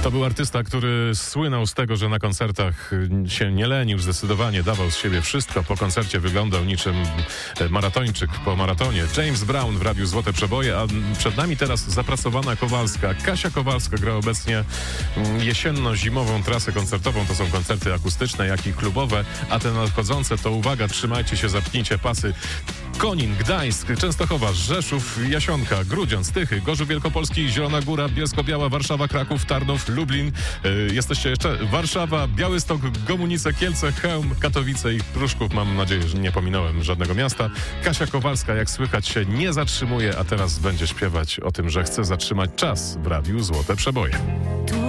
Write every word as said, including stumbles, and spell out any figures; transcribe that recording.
To był artysta, który słynął z tego, że na koncertach się nie lenił, zdecydowanie dawał z siebie wszystko. Po koncercie wyglądał niczym maratończyk po maratonie. James Brown w Radiu Złote Przeboje, a przed nami teraz zapracowana Kowalska. Kasia Kowalska gra obecnie jesienno-zimową trasę koncertową. To są koncerty akustyczne, jak i klubowe, a te nadchodzące to uwaga, trzymajcie się, zapnijcie pasy. Konin, Gdańsk, Częstochowa, Rzeszów, Jasionka, Grudziądz, Tychy, Gorzów Wielkopolski, Zielona Góra, Bielsko-Biała, Warszawa, Kraków, Tarnów, Lublin. Yy, jesteście jeszcze Warszawa, Białystok, Gomunice, Kielce, Chełm, Katowice i Pruszków. Mam nadzieję, że nie pominąłem żadnego miasta. Kasia Kowalska, jak słychać, się nie zatrzymuje, a teraz będzie śpiewać o tym, że chce zatrzymać czas w Radiu Złote Przeboje.